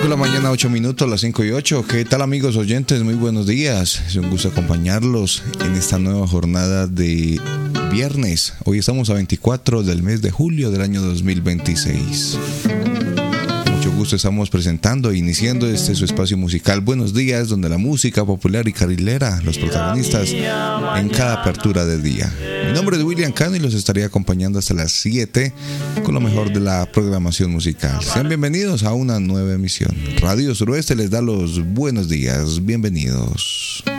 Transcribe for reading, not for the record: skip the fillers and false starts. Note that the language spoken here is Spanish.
la mañana, 8 minutos, las 5:08. ¿Qué tal, amigos oyentes? Muy buenos días. Es un gusto acompañarlos en esta nueva jornada de viernes. Hoy estamos a 24 del mes de julio del año 2026. Mucho gusto estamos presentando e iniciando su espacio musical Buenos Días, donde la música popular y carrilera, los protagonistas en cada apertura del día. Mi nombre es William Cano y los estaré acompañando hasta las 7 con lo mejor de la programación musical. Sean bienvenidos a una nueva emisión. Radio Suroeste les da los buenos días. Bienvenidos.